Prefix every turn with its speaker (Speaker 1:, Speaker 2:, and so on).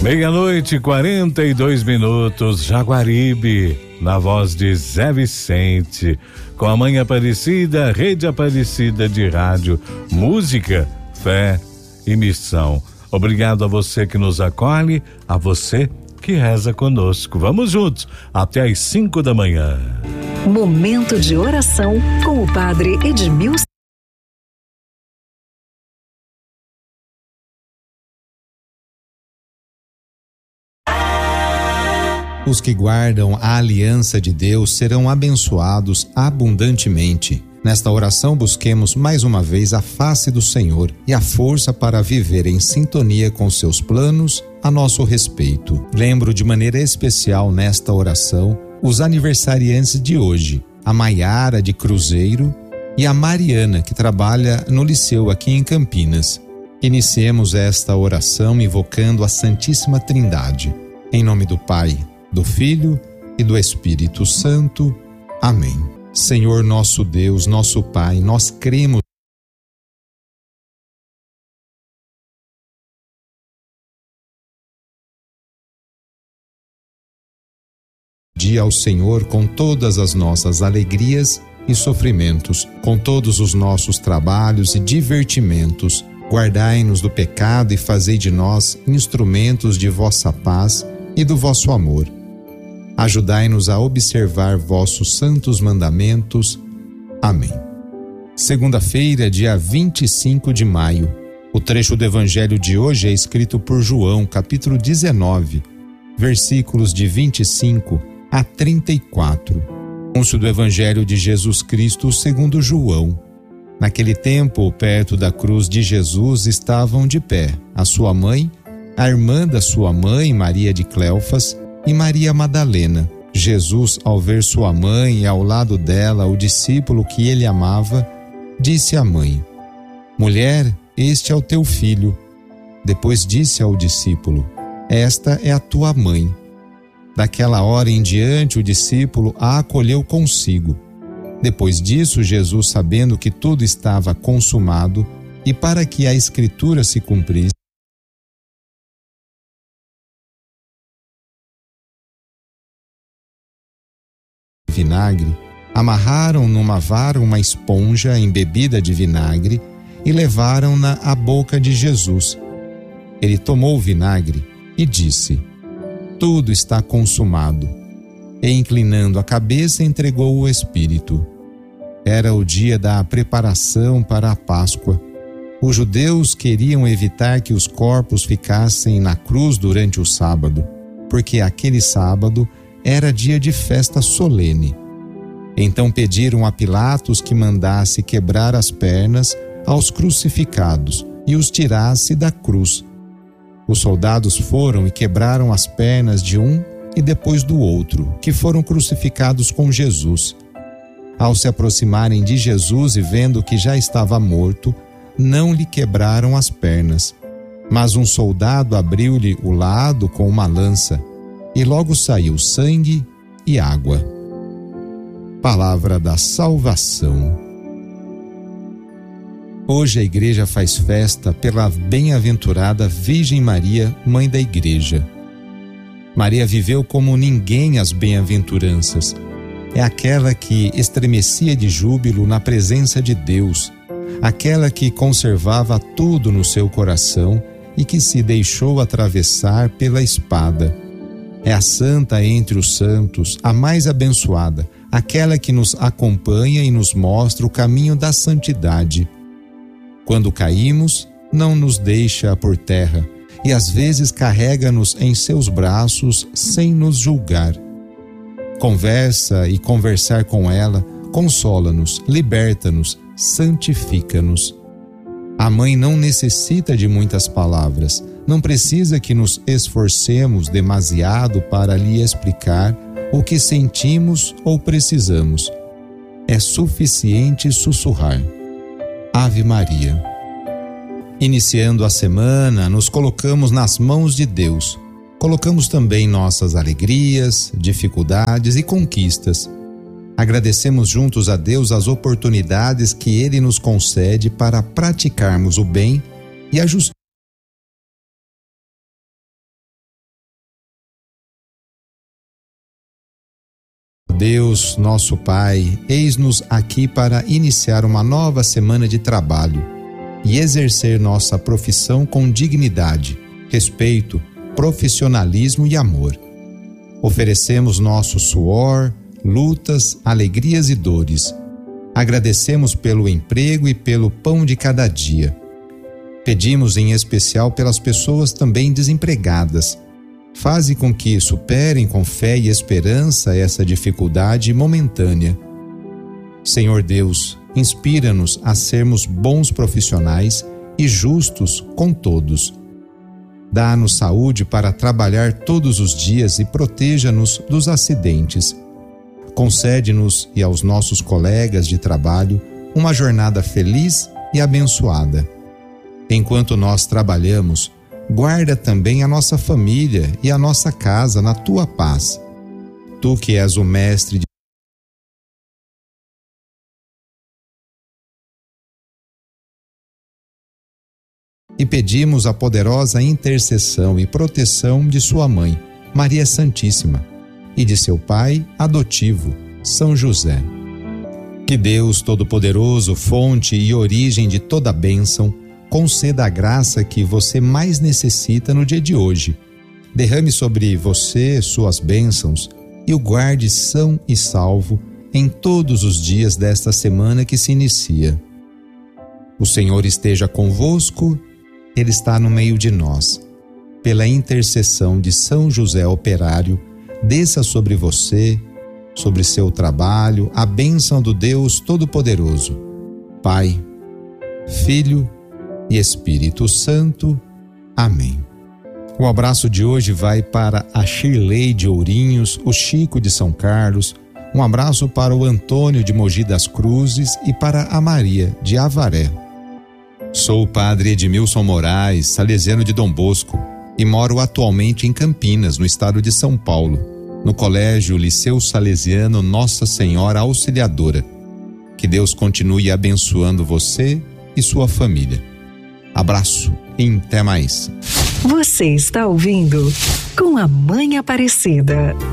Speaker 1: Meia-noite, 42 minutos, Jaguaribe, na voz de Zé Vicente, com a Mãe Aparecida, Rede Aparecida de Rádio, música, fé e missão. Obrigado a você que nos acolhe, a você que reza conosco. Vamos juntos, até às 5 da manhã.
Speaker 2: Momento de oração com o Padre Edmilson.
Speaker 3: Os que guardam a aliança de Deus serão abençoados abundantemente. Nesta oração, busquemos mais uma vez a face do Senhor e a força para viver em sintonia com seus planos a nosso respeito. Lembro de maneira especial nesta oração os aniversariantes de hoje, a Maiara de Cruzeiro e a Mariana, que trabalha no liceu aqui em Campinas. Iniciemos esta oração invocando a Santíssima Trindade. Em nome do Pai, do Filho e do Espírito Santo. Amém. Senhor nosso Deus, nosso Pai, nós cremos dia ao Senhor com todas as nossas alegrias e sofrimentos, com todos os nossos trabalhos e divertimentos. Guardai-nos do pecado e fazei de nós instrumentos de vossa paz e do vosso amor. Ajudai-nos a observar vossos santos mandamentos. Amém. Segunda-feira, dia 25 de maio. O trecho do evangelho de hoje é escrito por João, capítulo 19, versículos de 25 a 34. Anúncio do evangelho de Jesus Cristo segundo João. Naquele tempo, perto da cruz de Jesus, estavam de pé a sua mãe, a irmã da sua mãe, Maria de Cleofas, e Maria Madalena. Jesus, ao ver sua mãe e ao lado dela o discípulo que ele amava, disse à mãe: Mulher, este é o teu filho. Depois disse ao discípulo: Esta é a tua mãe. Daquela hora em diante, o discípulo a acolheu consigo. Depois disso, Jesus, sabendo que tudo estava consumado e para que a Escritura se cumprisse, vinagre, amarraram numa vara uma esponja embebida de vinagre e levaram-na à boca de Jesus. Ele tomou o vinagre e disse: Tudo está consumado. E inclinando a cabeça, entregou o Espírito. Era o dia da preparação para a Páscoa. Os judeus queriam evitar que os corpos ficassem na cruz durante o sábado, porque aquele sábado era dia de festa solene. Então pediram a Pilatos que mandasse quebrar as pernas aos crucificados e os tirasse da cruz. Os soldados foram e quebraram as pernas de um e depois do outro, que foram crucificados com Jesus. Ao se aproximarem de Jesus e vendo que já estava morto, não lhe quebraram as pernas. Mas um soldado abriu-lhe o lado com uma lança, e logo saiu sangue e água. Palavra da salvação. Hoje a igreja faz festa pela bem-aventurada Virgem Maria, mãe da igreja. Maria viveu como ninguém as bem-aventuranças. É aquela que estremecia de júbilo na presença de Deus, aquela que conservava tudo no seu coração e que se deixou atravessar pela espada. É a santa entre os santos, a mais abençoada, aquela que nos acompanha e nos mostra o caminho da santidade. Quando caímos, não nos deixa por terra e às vezes carrega-nos em seus braços sem nos julgar. Conversa e conversar com ela consola-nos, liberta-nos, santifica-nos. A mãe não necessita de muitas palavras, não precisa que nos esforcemos demasiado para lhe explicar o que sentimos ou precisamos. É suficiente sussurrar: Ave Maria. Iniciando a semana, nos colocamos nas mãos de Deus. Colocamos também nossas alegrias, dificuldades e conquistas. Agradecemos juntos a Deus as oportunidades que Ele nos concede para praticarmos o bem e a justiça. Deus, nosso Pai, eis-nos aqui para iniciar uma nova semana de trabalho e exercer nossa profissão com dignidade, respeito, profissionalismo e amor. Oferecemos nosso suor, lutas, alegrias e dores. Agradecemos pelo emprego e pelo pão de cada dia. Pedimos em especial pelas pessoas também desempregadas. Faze com que superem com fé e esperança essa dificuldade momentânea. Senhor Deus, inspira-nos a sermos bons profissionais e justos com todos. Dá-nos saúde para trabalhar todos os dias e proteja-nos dos acidentes. Concede-nos e aos nossos colegas de trabalho uma jornada feliz e abençoada. Enquanto nós trabalhamos, guarda também a nossa família e a nossa casa na tua paz. Tu que és o mestre de e pedimos a poderosa intercessão e proteção de sua mãe, Maria Santíssima, e de seu pai adotivo, São José. Que Deus Todo-Poderoso, fonte e origem de toda bênção, conceda a graça que você mais necessita no dia de hoje. Derrame sobre você suas bênçãos e o guarde são e salvo em todos os dias desta semana que se inicia. O Senhor esteja convosco, Ele está no meio de nós. Pela intercessão de São José Operário, desça sobre você, sobre seu trabalho, a bênção do Deus Todo-Poderoso, Pai, Filho e Espírito Santo. Amém. O abraço de hoje vai para a Shirley de Ourinhos, o Chico de São Carlos, um abraço para o Antônio de Mogi das Cruzes e para a Maria de Avaré. Sou o padre Edmilson Moraes, salesiano de Dom Bosco, e moro atualmente em Campinas, no estado de São Paulo, no Colégio Liceu Salesiano Nossa Senhora Auxiliadora. Que Deus continue abençoando você e sua família. Abraço e até mais.
Speaker 2: Você está ouvindo Com a Mãe Aparecida.